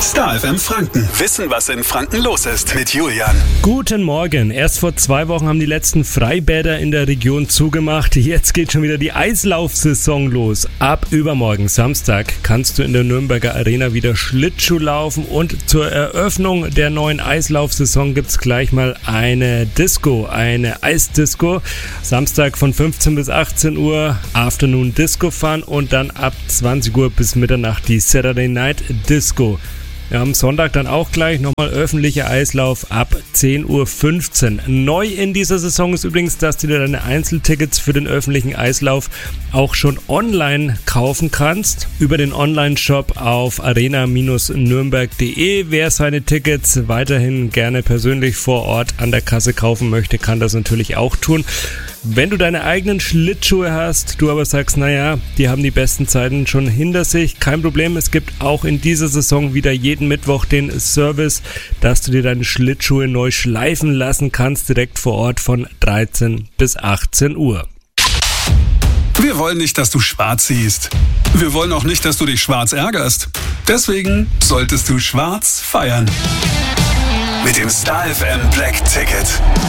Star FM Franken. Wissen, was in Franken los ist mit Julian. Guten Morgen. Erst vor 2 Wochen haben die letzten Freibäder in der Region zugemacht. Jetzt geht schon wieder die Eislaufsaison los. Ab übermorgen Samstag kannst du in der Nürnberger Arena wieder Schlittschuh laufen und zur Eröffnung der neuen Eislaufsaison gibt's gleich mal eine Disco, eine Eisdisco. Samstag von 15 bis 18 Uhr Afternoon Disco Fun und dann ab 20 Uhr bis Mitternacht die Saturday Night Disco. Wir haben Sonntag dann auch gleich nochmal öffentlicher Eislauf ab 10.15 Uhr. Neu in dieser Saison ist übrigens, dass du dir deine Einzeltickets für den öffentlichen Eislauf auch schon online kaufen kannst. Über den Online-Shop auf arena-nürnberg.de. Wer seine Tickets weiterhin gerne persönlich vor Ort an der Kasse kaufen möchte, kann das natürlich auch tun. Wenn du deine eigenen Schlittschuhe hast, du aber sagst, naja, die haben die besten Zeiten schon hinter sich, kein Problem. Es gibt auch in dieser Saison wieder jeden Mittwoch den Service, dass du dir deine Schlittschuhe neu schleifen lassen kannst, direkt vor Ort von 13 bis 18 Uhr. Wir wollen nicht, dass du schwarz siehst. Wir wollen auch nicht, dass du dich schwarz ärgerst. Deswegen solltest du schwarz feiern. Mit dem Star FM Black Ticket.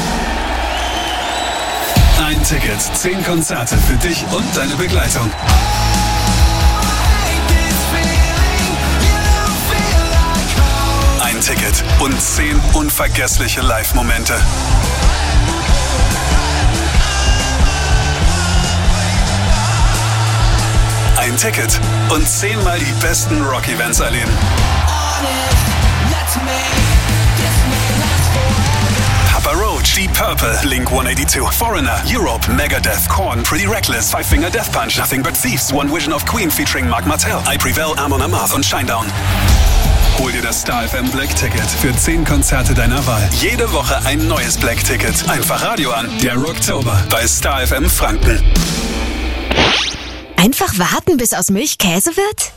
Ein Ticket, 10 Konzerte für dich und deine Begleitung. Ein Ticket und 10 unvergessliche Live-Momente. Ein Ticket und 10-mal die besten Rock-Events erleben. Papa Roach, Deep Purple, Blink 182, Foreigner, Europe, Megadeth, Korn, Pretty Reckless, Five Finger Death Punch, Nothing But Thieves, One Vision of Queen featuring Mark Martel, I Prevail, Amon Amarth und Shinedown. Hol dir das Star FM Black Ticket für 10 Konzerte deiner Wahl. Jede Woche ein neues Black Ticket. Einfach Radio an. Der Rocktober bei Star FM Franken. Einfach warten, bis aus Milch Käse wird?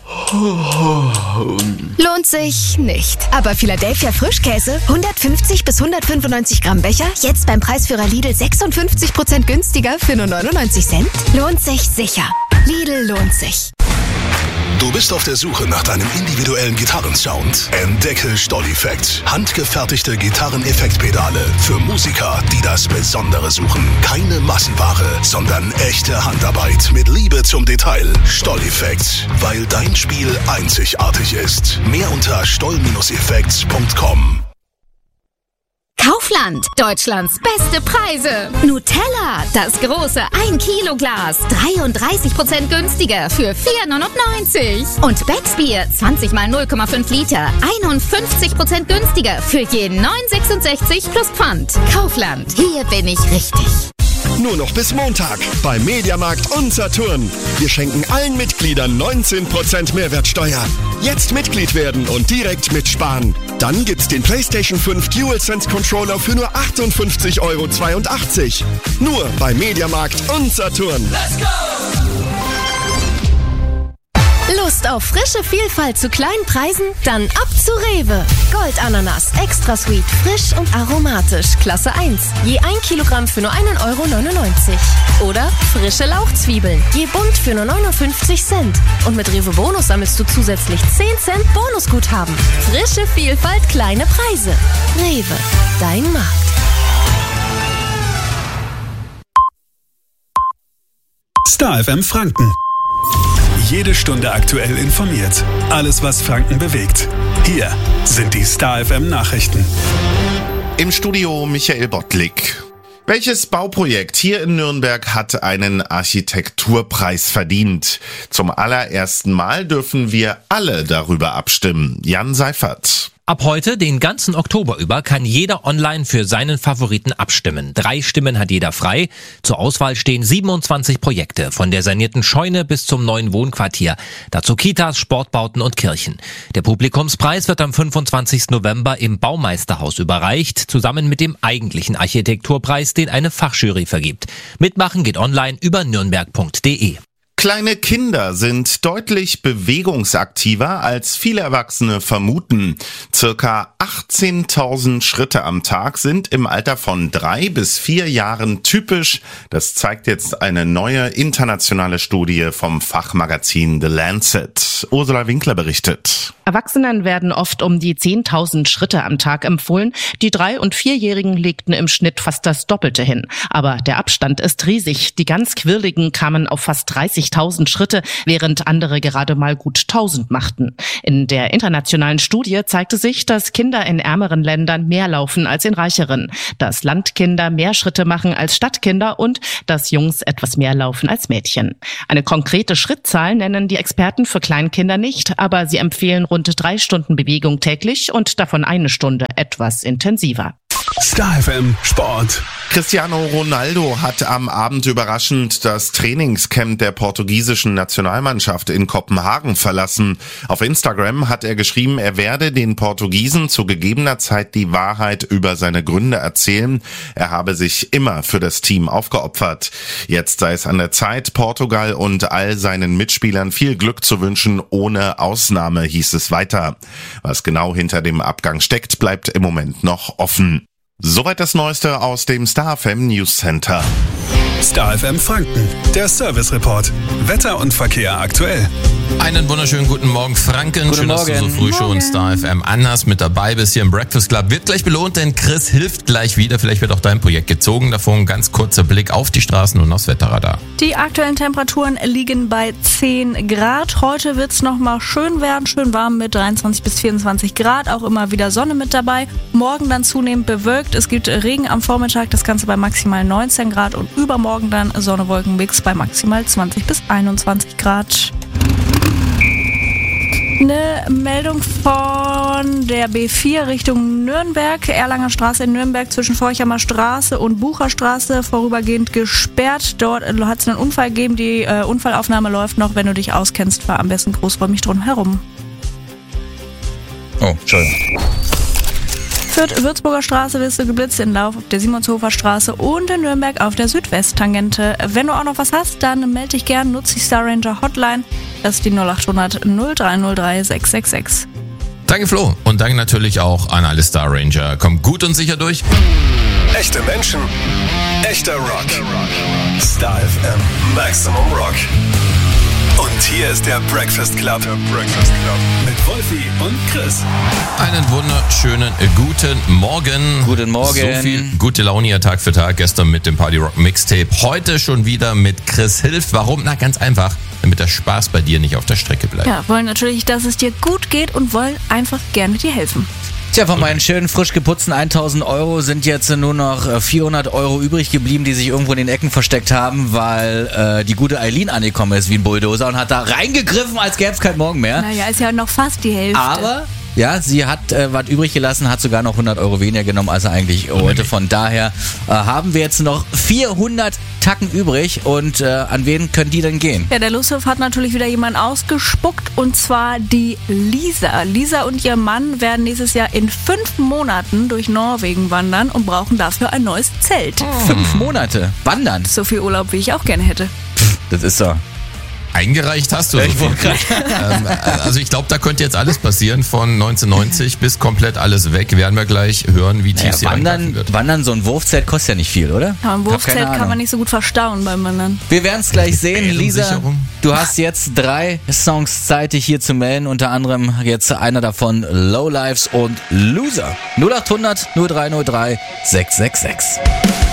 Lohnt sich nicht. Aber Philadelphia Frischkäse, 150 bis 195 Gramm Becher, jetzt beim Preisführer Lidl 56% günstiger für nur 99 Cent? Lohnt sich sicher. Lidl lohnt sich. Du bist auf der Suche nach deinem individuellen Gitarrensound? Entdecke Stolleffekt. Handgefertigte Gitarreneffektpedale für Musiker, die das Besondere suchen. Keine Massenware, sondern echte Handarbeit mit Liebe zum Detail. Stolleffekt, weil dein Spiel einzigartig ist. Mehr unter stoll-effekts.com. Kaufland, Deutschlands beste Preise. Nutella, das große 1-Kilo-Glas, 33% günstiger für 4,99. Und Becksbier, 20 mal 0,5 Liter, 51% günstiger für je 9,66 plus Pfand. Kaufland, hier bin ich richtig. Nur noch bis Montag bei Mediamarkt und Saturn. Wir schenken allen Mitgliedern 19% Mehrwertsteuer. Jetzt Mitglied werden und direkt mitsparen. Dann gibt's den PlayStation 5 DualSense Controller für nur 58,82 €. Nur bei Mediamarkt und Saturn. Let's go! Lust auf frische Vielfalt zu kleinen Preisen? Dann ab zu Rewe. Goldananas, extra sweet, frisch und aromatisch, Klasse 1. Je 1 Kilogramm für nur 1,99 €. Oder frische Lauchzwiebeln, je bunt für nur 59 Cent. Und mit Rewe Bonus sammelst du zusätzlich 10 Cent Bonusguthaben. Frische Vielfalt, kleine Preise. Rewe, dein Markt. Star FM Franken. Jede Stunde aktuell informiert. Alles, was Franken bewegt. Hier sind die Star FM Nachrichten. Im Studio Michael Bottlik. Welches Bauprojekt hier in Nürnberg hat einen Architekturpreis verdient? Zum allerersten Mal dürfen wir alle darüber abstimmen. Jan Seifert. Ab heute, den ganzen Oktober über, kann jeder online für seinen Favoriten abstimmen. 3 Stimmen hat jeder frei. Zur Auswahl stehen 27 Projekte, von der sanierten Scheune bis zum neuen Wohnquartier. Dazu Kitas, Sportbauten und Kirchen. Der Publikumspreis wird am 25. November im Baumeisterhaus überreicht, zusammen mit dem eigentlichen Architekturpreis, den eine Fachjury vergibt. Mitmachen geht online über nürnberg.de. Kleine Kinder sind deutlich bewegungsaktiver, als viele Erwachsene vermuten. Circa 18.000 Schritte am Tag sind im Alter von 3 bis 4 Jahren typisch. Das zeigt jetzt eine neue internationale Studie vom Fachmagazin The Lancet. Ursula Winkler berichtet. Erwachsenen werden oft um die 10.000 Schritte am Tag empfohlen. Die 3- und 4-Jährigen legten im Schnitt fast das Doppelte hin. Aber der Abstand ist riesig. Die ganz Quirligen kamen auf fast 30.000 Schritte, während andere gerade mal gut 1.000 machten. In der internationalen Studie zeigte sich, dass Kinder in ärmeren Ländern mehr laufen als in reicheren, dass Landkinder mehr Schritte machen als Stadtkinder und dass Jungs etwas mehr laufen als Mädchen. Eine konkrete Schrittzahl nennen die Experten für Kleinkinder nicht, aber sie empfehlen rund 3 Stunden Bewegung täglich und davon 1 Stunde etwas intensiver. Star FM Sport. Cristiano Ronaldo hat am Abend überraschend das Trainingscamp der portugiesischen Nationalmannschaft in Kopenhagen verlassen. Auf Instagram hat er geschrieben, er werde den Portugiesen zu gegebener Zeit die Wahrheit über seine Gründe erzählen. Er habe sich immer für das Team aufgeopfert. Jetzt sei es an der Zeit, Portugal und all seinen Mitspielern viel Glück zu wünschen, ohne Ausnahme, hieß es weiter. Was genau hinter dem Abgang steckt, bleibt im Moment noch offen. Soweit das Neueste aus dem Star FM News Center. Star FM Franken, der Service Report. Wetter und Verkehr aktuell. Einen wunderschönen guten Morgen, Franken. Schön, dass du so früh schon Star FM anhast, mit dabei bist hier im Breakfast Club. Wird gleich belohnt, denn Chris hilft gleich wieder. Vielleicht wird auch dein Projekt gezogen. Davor ein ganz kurzer Blick auf die Straßen und aufs Wetterradar. Die aktuellen Temperaturen liegen bei 10 Grad. Heute wird es nochmal schön werden, schön warm mit 23 bis 24 Grad. Auch immer wieder Sonne mit dabei. Morgen dann zunehmend bewölkt. Es gibt Regen am Vormittag, das Ganze bei maximal 19 Grad. Und übermorgen dann Sonne-Wolken-Mix bei maximal 20 bis 21 Grad. Eine Meldung von der B4 Richtung Nürnberg. Erlanger Straße in Nürnberg zwischen Forchheimer Straße und Bucherstraße vorübergehend gesperrt. Dort hat es einen Unfall gegeben. Die Unfallaufnahme läuft noch. Wenn du dich auskennst, fahr am besten großräumig drum herum. Oh, Entschuldigung. Würzburger Straße wirst du geblitzt in Lauf auf der Simonshofer Straße und in Nürnberg auf der Südwesttangente. Wenn du auch noch was hast, dann melde dich gern, nutze die Star Ranger Hotline. Das ist die 0800 0303 666. Danke Flo und danke natürlich auch an alle Star Ranger. Kommt gut und sicher durch. Echte Menschen, echter Rock. Star FM Maximum Rock. Und hier ist der Breakfast Club. Mit Wolfi und Chris. Einen wunderschönen guten Morgen. Guten Morgen. So viel gute Laune hier Tag für Tag. Gestern mit dem Party Rock Mixtape. Heute schon wieder mit Chris hilft. Warum? Na, ganz einfach. Damit der Spaß bei dir nicht auf der Strecke bleibt. Ja, wollen natürlich, dass es dir gut geht und wollen einfach gerne dir helfen. Tja, von meinen schönen, frisch geputzten 1.000 Euro sind jetzt nur noch 400 Euro übrig geblieben, die sich irgendwo in den Ecken versteckt haben, weil die gute Eileen angekommen ist wie ein Bulldozer und hat da reingegriffen, als gäbe es keinen Morgen mehr. Naja, ist ja noch fast die Hälfte. Aber ja, sie hat was übrig gelassen, hat sogar noch 100 Euro weniger genommen, als er eigentlich wollte. Von daher haben wir jetzt noch 400 Tacken übrig. Und an wen können die denn gehen? Ja, der Lusthof hat natürlich wieder jemanden ausgespuckt, und zwar die Lisa. Lisa und ihr Mann werden nächstes Jahr in 5 Monaten durch Norwegen wandern und brauchen dafür ein neues Zelt. 5 Monate? Wandern? So viel Urlaub, wie ich auch gerne hätte. Das ist so. Eingereicht hast du so viel. Also ich glaube, da könnte jetzt alles passieren, von 1990 bis komplett alles weg. Werden wir gleich hören, wie tief sie eingreifen wird. Wandern, so ein Wurfzelt kostet ja nicht viel, oder? Ja, ein Wurfzelt kann man nicht so gut verstauen beim Wandern. Wir werden es gleich sehen. Lisa, du hast jetzt 3 Songs Zeit, dich hier zu melden. Unter anderem jetzt einer davon, Lowlifes und Loser. 0800 0303 666.